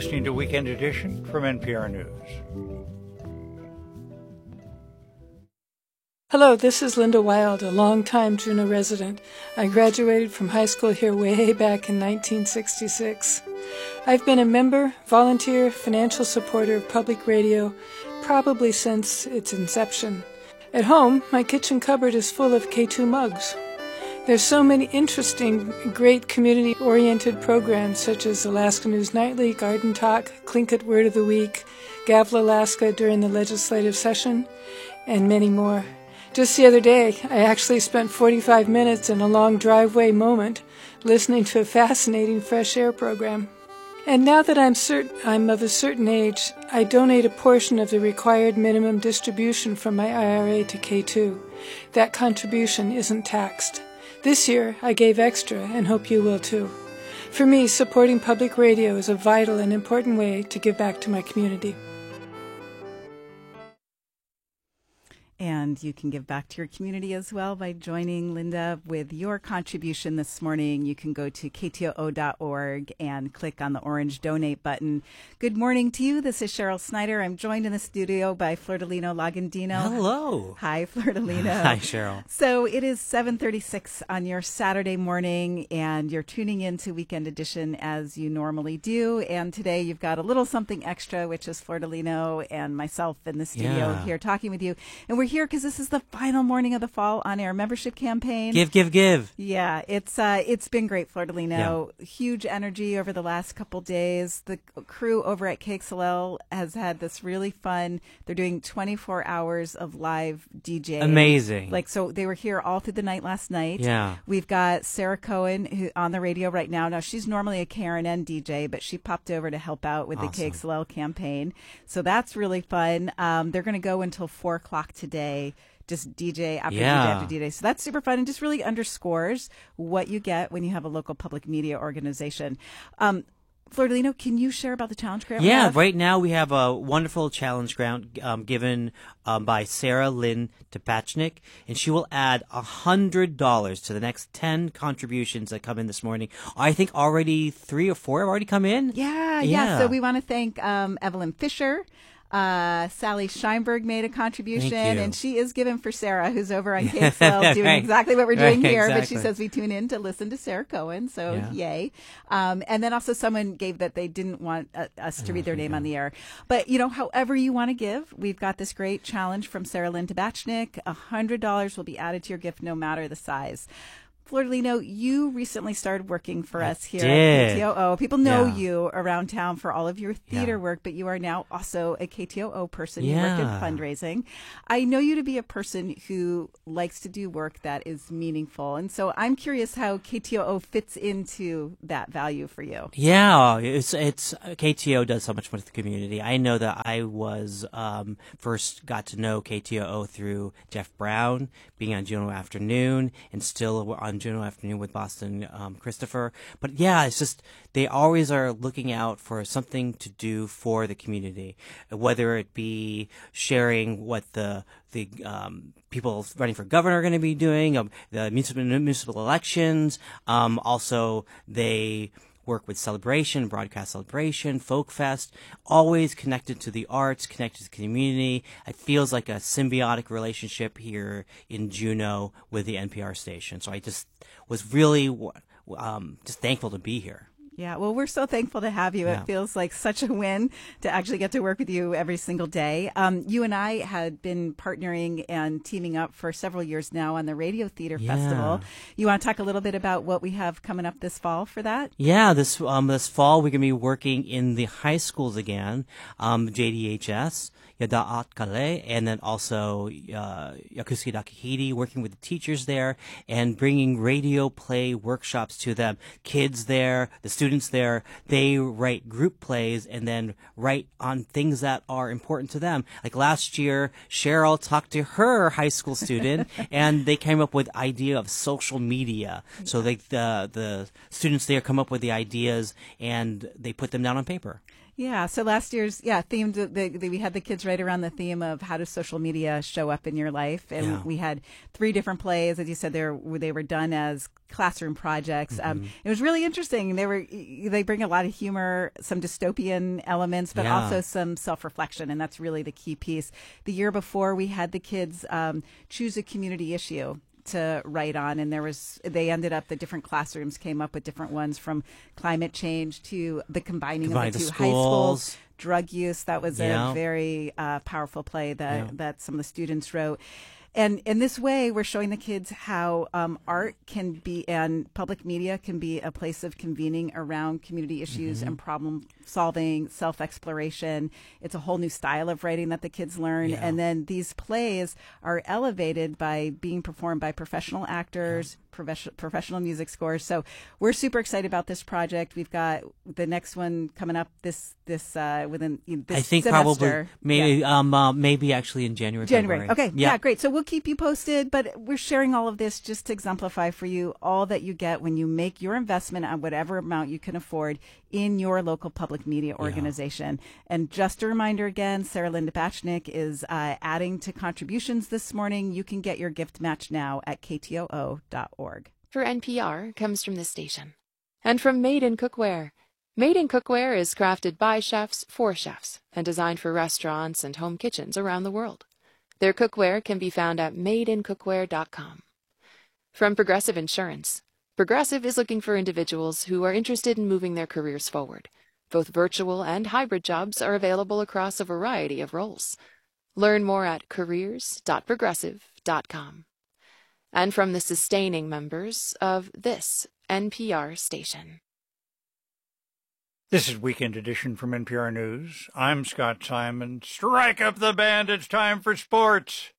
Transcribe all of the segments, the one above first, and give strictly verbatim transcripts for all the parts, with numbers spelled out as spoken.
listening to Weekend Edition from N P R News. Hello, this is Linda Wild, a longtime Juneau resident. I graduated from high school here way back in nineteen sixty-six. I've been a member, volunteer, financial supporter of public radio probably since its inception. At home, my kitchen cupboard is full of K two mugs. There's so many interesting, great community-oriented programs such as Alaska News Nightly, Garden Talk, Tlingit Word of the Week, Gavel Alaska during the legislative session, and many more. Just the other day, I actually spent forty-five minutes in a long driveway moment listening to a fascinating fresh air program. And now that I'm cert- I'm of a certain age, I donate a portion of the required minimum distribution from my I R A to K two. That contribution isn't taxed. This year, I gave extra and hope you will too. For me, supporting public radio is a vital and important way to give back to my community. And you can give back to your community as well by joining Linda with your contribution this morning. You can go to K T O O dot org and click on the orange donate button. Good morning to you. This is Cheryl Snyder. I'm joined in the studio by Flordolino Lagandino. Hello. Hi, Flordolino. Hi, Cheryl. So it is seven thirty-six on your Saturday morning, and you're tuning in to Weekend Edition as you normally do. And today you've got a little something extra, which is Flordolino and myself in the studio Yeah. here talking with you. And we're here because this is the final morning of the fall on-air membership campaign. Give, give, give. Yeah, it's uh, it's been great, Flordolino. Yeah. Huge energy over the last couple days. The crew over at K X L L has had this really fun. They're doing twenty-four hours of live DJing. Amazing. Like, so they were here all through the night last night. Yeah. We've got Sarah Cohen who on the radio right now. Now, she's normally a K R N N D J, but she popped over to help out with Awesome. the K X L L campaign. So that's really fun. Um, they're going to go until four o'clock today. Just D J after yeah. D J after D J. So that's super fun and just really underscores what you get when you have a local public media organization. Um, Flordolino, can you share about the challenge grant? Yeah, right now we have a wonderful challenge grant um, given um, by Sarah Lynn Tepachnik, and she will add one hundred dollars to the next ten contributions that come in this morning. I think already three or four have already come in. Yeah, yeah. Yeah. So we want to thank um, Evelyn Fisher. Uh, Sally Scheinberg made a contribution, and she is given for Sarah, who's over on K X L L doing right. exactly what we're doing right, here. exactly. But she says we tune in to listen to Sarah Cohen, so yeah. yay. Um, and then also someone gave that they didn't want uh, us to read their name on the air. But, you know, however you want to give, we've got this great challenge from Sarah Lynn Tepachnik. one hundred dollars will be added to your gift no matter the size. Flordolino, you recently started working for I us here did. at K T O O. People know yeah. you around town for all of your theater yeah. work, but you are now also a K T O O person. Yeah. You work in fundraising. I know you to be a person who likes to do work that is meaningful. And so I'm curious how K T O O fits into that value for you. Yeah, it's it's K T O O does so much with the community. I know that I was um, first got to know K T O O through Jeff Brown, being on Juneau Afternoon, and still on Juneau Afternoon with Boston um, Christopher. But yeah, it's just they always are looking out for something to do for the community, whether it be sharing what the the um, people running for governor are going to be doing, um, the municipal, municipal elections. Um, also, they work with Celebration, Broadcast Celebration, Folk Fest, always connected to the arts, connected to the community. It feels like a symbiotic relationship here in Juneau with the N P R station. So I just was really um, just thankful to be here. Yeah, well, we're so thankful to have you. Yeah. It feels like such a win to actually get to work with you every single day. Um, you and I had been partnering and teaming up for several years now on the Radio Theater Yeah. Festival. You want to talk a little bit about what we have coming up this fall for that? Yeah, this um, this fall we're going to be working in the high schools again, um, J D H S, Yadaat Kale, and then also uh, Yakusuke Dakihiti, working with the teachers there and bringing radio play workshops to them. Kids there, the students there, they write group plays and then write on things that are important to them. Like last year, Cheryl talked to her high school student and they came up with idea of social media. So they, the, the students there come up with the ideas and they put them down on paper. Yeah. So last year's, yeah, themed, the, the, we had the kids right around the theme of how does social media show up in your life. And Yeah. we had three different plays. As you said, they were, they were done as classroom projects. Mm-hmm. Um, it was really interesting. They were, they bring a lot of humor, some dystopian elements, but Yeah. also some self-reflection. And that's really the key piece. The year before, we had the kids um, choose a community issue to write on, and there was they ended up the different classrooms came up with different ones, from climate change to the combining Combine of the the two high schools, schools. drug use. That was Yeah. a very uh, powerful play that Yeah. that some of the students wrote. And in this way, we're showing the kids how um, art can be, and public media can be, a place of convening around community issues Mm-hmm. and problem solving, self-exploration. It's a whole new style of writing that the kids learn. Yeah. And then these plays are elevated by being performed by professional actors, professional professional music scores. So we're super excited about this project. We've got the next one coming up this this uh, within you know, this I think semester. probably maybe Yeah. um uh, maybe actually in January. January. February. Okay. Yeah. Great. So we'll keep you posted, but we're sharing all of this just to exemplify for you all that you get when you make your investment on whatever amount you can afford in your local public media organization. And just a reminder again, Sarah Linda Batchnick is uh, adding to contributions this morning. You can get your gift match now at K T O O dot org. For N P R comes from this station. And from Made in Cookware. Made in Cookware is crafted by chefs for chefs and designed for restaurants and home kitchens around the world. Their cookware can be found at made in cookware dot com. From Progressive Insurance. Progressive is looking for individuals who are interested in moving their careers forward. Both virtual and hybrid jobs are available across a variety of roles. Learn more at careers dot progressive dot com. And from the sustaining members of this N P R station. This is Weekend Edition from N P R News. I'm Scott Simon. Strike up the band. It's time for sports.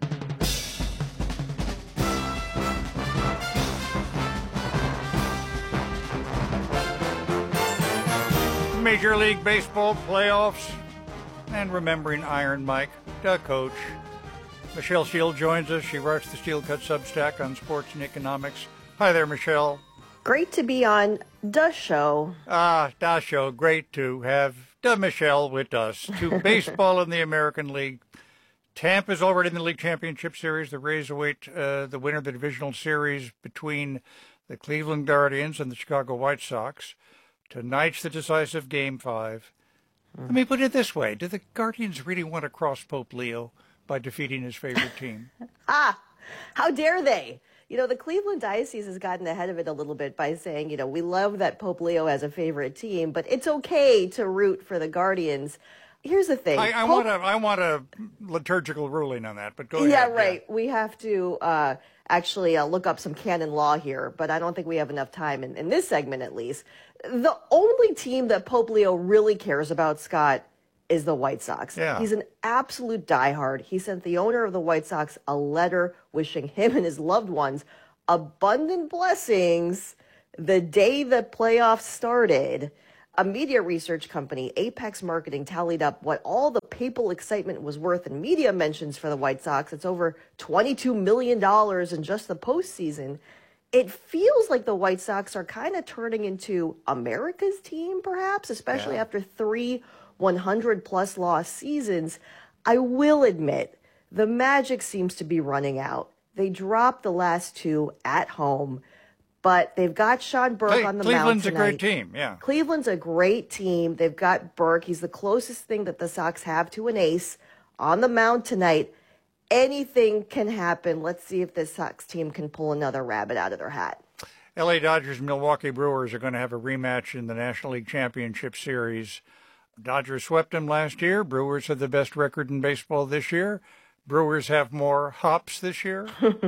Major League Baseball playoffs and remembering Iron Mike, the coach. Michelle Shield joins us. She writes the Steel Cut Substack on sports and economics. Hi there, Michelle. Great to be on the show. Ah, da show. Great to have the Michelle with us. To baseball in the American League. Tampa's already in the League Championship Series. The Rays await uh, the winner of the divisional series between the Cleveland Guardians and the Chicago White Sox. Tonight's the decisive Game five. Let me put it this way. Do the Guardians really want to cross Pope Leo by defeating his favorite team? Ah, how dare they? You know, the Cleveland Diocese has gotten ahead of it a little bit by saying, you know, we love that Pope Leo has a favorite team, but it's okay to root for the Guardians. Here's the thing. I, I Pope- want a, I want a liturgical ruling on that, but go yeah, ahead. right. We have to uh, actually uh, look up some canon law here, but I don't think we have enough time in, in this segment, at least. The only team that Pope Leo really cares about, Scott, is the White Sox. Yeah. He's an absolute diehard. He sent the owner of the White Sox a letter wishing him and his loved ones abundant blessings the day the playoffs started. A media research company, Apex Marketing, tallied up what all the papal excitement was worth in media mentions for the White Sox. It's over twenty-two million dollars in just the postseason. It feels like the White Sox are kind of turning into America's team, perhaps, especially Yeah. after three one hundred plus loss seasons. I will admit, the magic seems to be running out. They dropped the last two at home, but they've got Sean Burke Hey, on the Cleveland's mound a great tonight. team, yeah. Cleveland's a great team. They've got Burke. He's the closest thing that the Sox have to an ace on the mound tonight. Anything can happen. Let's see if this Sox team can pull another rabbit out of their hat. L A Dodgers and Milwaukee Brewers are going to have a rematch in the National League Championship Series. Dodgers swept them last year. Brewers have the best record in baseball this year. Brewers have more hops this year.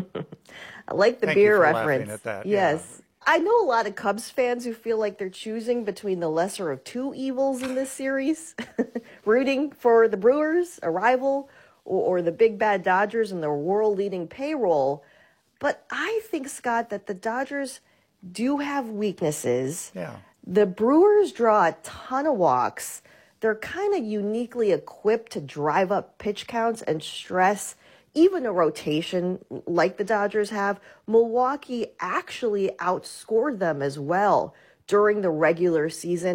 I like the Thank you beer for reference. laughing at that, Yes. yeah. I know a lot of Cubs fans who feel like they're choosing between the lesser of two evils in this series, rooting for the Brewers, a rival, or, or the big bad Dodgers and their world-leading payroll. But I think, Scott, that the Dodgers do have weaknesses. Yeah. The Brewers draw a ton of walks. They're kind of uniquely equipped to drive up pitch counts and stress even a rotation like the Dodgers have. Milwaukee actually outscored them as well during the regular season.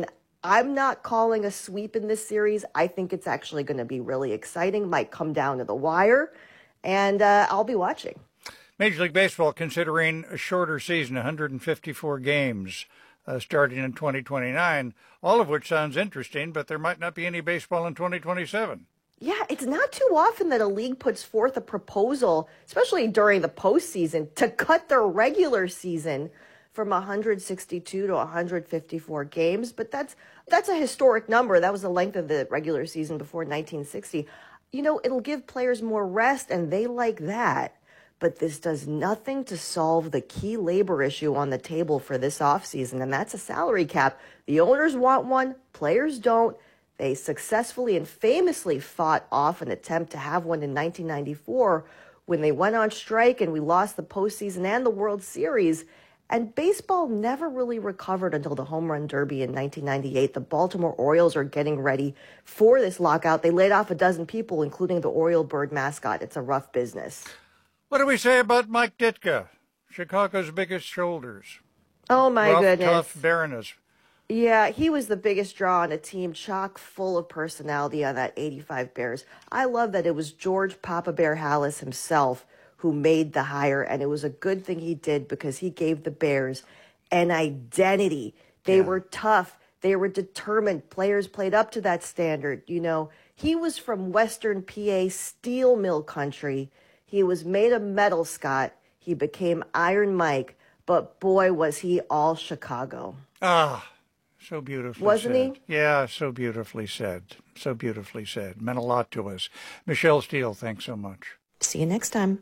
I'm not calling a sweep in this series. I think it's actually going to be really exciting. Might come down to the wire, and uh, I'll be watching. Major League Baseball considering a shorter season, one hundred fifty-four games uh, starting in twenty twenty-nine, all of which sounds interesting, but there might not be any baseball in twenty twenty-seven. Yeah, it's not too often that a league puts forth a proposal, especially during the postseason, to cut their regular season from one hundred sixty-two to one hundred fifty-four games. But that's that's a historic number. That was the length of the regular season before nineteen sixty. You know, it'll give players more rest, and they like that. But this does nothing to solve the key labor issue on the table for this offseason, and that's a salary cap. The owners want one, players don't. They successfully and famously fought off an attempt to have one in nineteen ninety-four when they went on strike and we lost the postseason and the World Series. And baseball never really recovered until the Home Run Derby in nineteen ninety-eight. The Baltimore Orioles are getting ready for this lockout. They laid off a dozen people, including the Oriole bird mascot. It's a rough business. What do we say about Mike Ditka, Chicago's biggest shoulders? Oh, my Rough, goodness. tough Baroness. Yeah, he was the biggest draw on a team chock full of personality on that eighty-five Bears. I love that it was George Papa Bear Halas himself who made the hire, and it was a good thing he did because he gave the Bears an identity. They yeah. were tough. They were determined. Players played up to that standard. You know, he was from Western P A steel mill country. He was made of metal, Scott. He became Iron Mike, but boy, was he all Chicago. Ah. So beautifully Wasn't said. he? Yeah, so beautifully said. So beautifully said. Meant a lot to us. Michelle Steele, thanks so much. See you next time.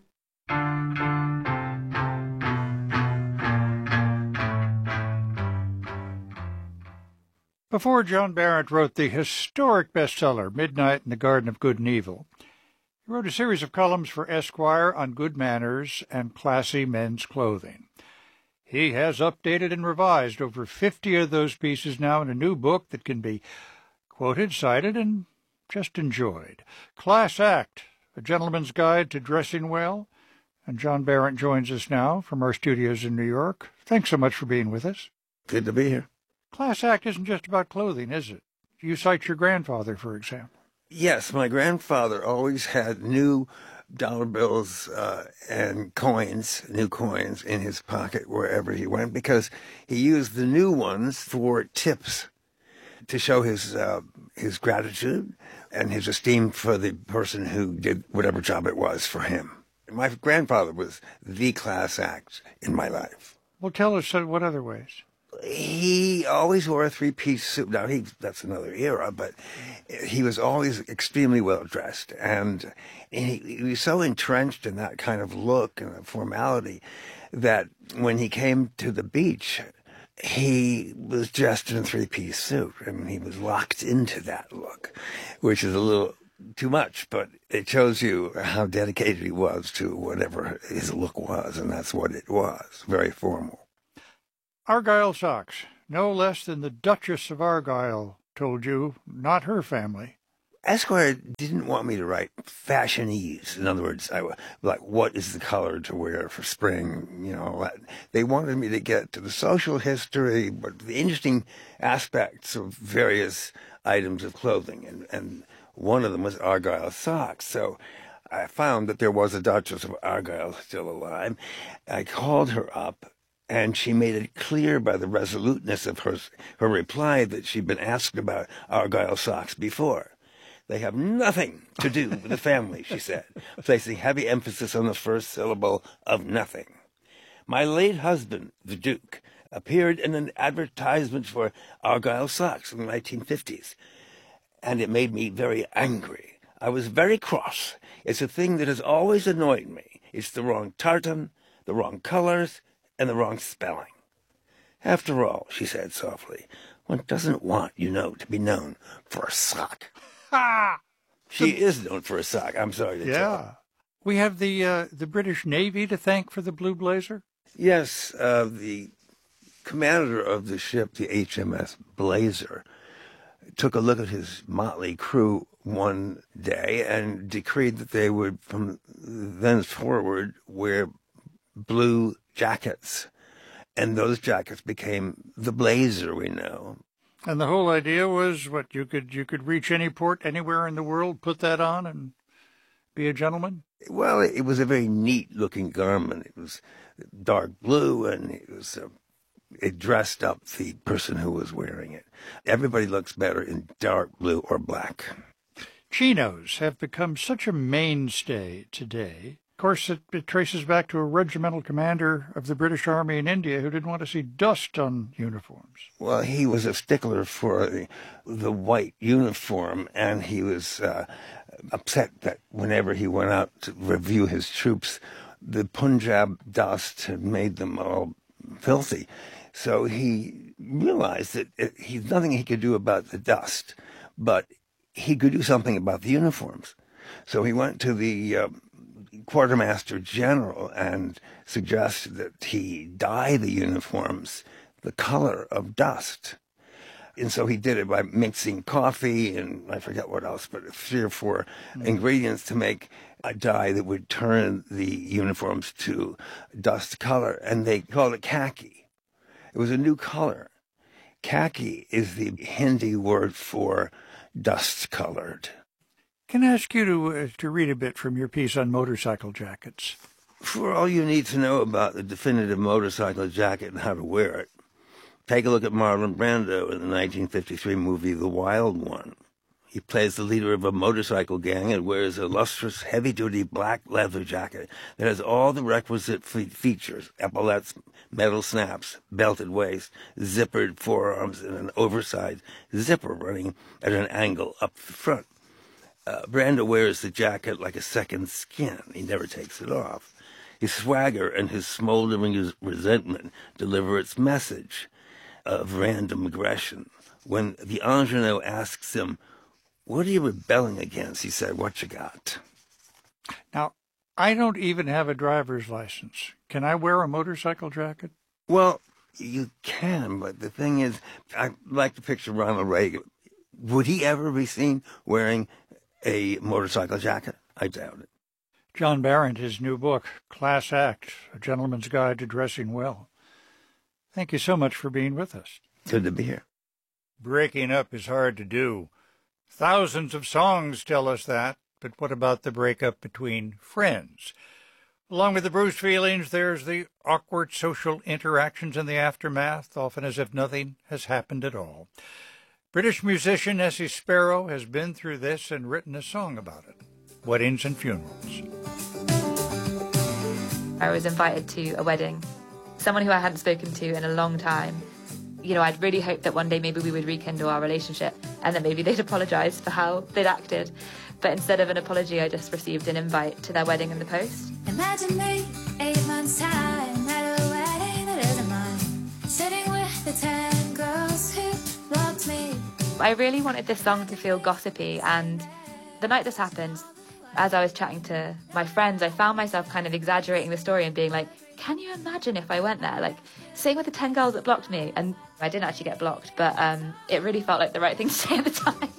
Before John Barrett wrote the historic bestseller, Midnight in the Garden of Good and Evil, he wrote a series of columns for Esquire on good manners and classy men's clothing. He has updated and revised over fifty of those pieces now in a new book that can be quoted, cited, and just enjoyed. Class Act, A Gentleman's Guide to Dressing Well. And John Barrett joins us now from our studios in New York. Thanks so much for being with us. Good to be here. Class Act isn't just about clothing, is it? You cite your grandfather, for example. Yes, my grandfather always had new dollar bills uh, and coins, new coins in his pocket wherever he went, because he used the new ones for tips to show his uh, his gratitude and his esteem for the person who did whatever job it was for him. My grandfather was the class act in my life. Well, tell us uh, what other ways. He always wore a three-piece suit. Now, he that's another era, but he was always extremely well-dressed. And he, he was so entrenched in that kind of look and formality that when he came to the beach, he was dressed in a three-piece suit. I mean, he was locked into that look, which is a little too much, but it shows you how dedicated he was to whatever his look was, and that's what it was, very formal. Argyle socks, no less than the Duchess of Argyle told you, not her family. Esquire didn't want me to write fashionese. In other words, I like, what is the color to wear for spring? You know, they wanted me to get to the social history, but the interesting aspects of various items of clothing, and, and one of them was Argyle socks. So I found that there was a Duchess of Argyle still alive. I called her up, and she made it clear by the resoluteness of her her reply that she'd been asked about Argyle socks before. They have nothing to do with the family, she said, placing heavy emphasis on the first syllable of nothing. My late husband, the Duke, appeared in an advertisement for Argyle socks in the nineteen fifties, and it made me very angry. I was very cross. It's a thing that has always annoyed me. It's the wrong tartan, the wrong colors, and the wrong spelling. After all, she said softly, one doesn't want, you know, to be known for a sock. Ha! She is known for a sock, I'm sorry to yeah. tell you. We have the uh, the British Navy to thank for the Blue Blazer? Yes, uh, the commander of the ship, the H M S Blazer, took a look at his motley crew one day and decreed that they would, from thenceforward, wear blue jackets, and those jackets became the blazer we know. And the whole idea was what you could you could reach any port anywhere in the world, put that on, and be a gentleman. Well, it was a very neat-looking garment. It was dark blue, and it was uh, it dressed up the person who was wearing it. Everybody looks better in dark blue or black. Chinos have become such a mainstay today. Of course, it, it traces back to a regimental commander of the British Army in India who didn't want to see dust on uniforms. Well, he was a stickler for the, the white uniform, and he was uh, upset that whenever he went out to review his troops, the Punjab dust had made them all filthy. So he realized that it, he's nothing he could do about the dust, but he could do something about the uniforms. So he went to the uh, quartermaster general and suggested that he dye the uniforms the color of dust. And so he did it by mixing coffee and I forget what else, but three or four mm. ingredients to make a dye that would turn the uniforms to dust color. And they called it khaki. It was a new color. Khaki is the Hindi word for dust-colored. Can I ask you to uh, to read a bit from your piece on motorcycle jackets? For all you need to know about the definitive motorcycle jacket and how to wear it, take a look at Marlon Brando in the nineteen fifty-three movie The Wild One. He plays the leader of a motorcycle gang and wears a lustrous, heavy-duty black leather jacket that has all the requisite fe- features, epaulettes, metal snaps, belted waist, zippered forearms, and an oversized zipper running at an angle up the front. Uh, Brando wears the jacket like a second skin. He never takes it off. His swagger and his smoldering resentment deliver its message of random aggression. When the ingenue asks him, "What are you rebelling against?" he said, "What you got?" Now, I don't even have a driver's license. Can I wear a motorcycle jacket? Well, you can, but the thing is, I like to picture Ronald Reagan. Would he ever be seen wearing a motorcycle jacket? I doubt it. John Barrett, his new book, Class Act, A Gentleman's Guide to Dressing Well. Thank you so much for being with us. Good to be here. Breaking up is hard to do. Thousands of songs tell us that, but what about the breakup between friends? Along with the bruised feelings, there's the awkward social interactions in the aftermath, often as if nothing has happened at all. British musician Essie Sparrow has been through this and written a song about it, Weddings and Funerals. I was invited to a wedding, someone who I hadn't spoken to in a long time. You know, I'd really hoped that one day maybe we would rekindle our relationship and that maybe they'd apologise for how they'd acted. But instead of an apology, I just received an invite to their wedding in the post. Imagine me, eight months' time, at a wedding that isn't mine, sitting with the ten girls who loved me. I really wanted this song to feel gossipy, and the night this happened, as I was chatting to my friends, I found myself kind of exaggerating the story and being like, can you imagine if I went there? Like, sitting with the ten girls that blocked me. And I didn't actually get blocked, but um, it really felt like the right thing to say at the time.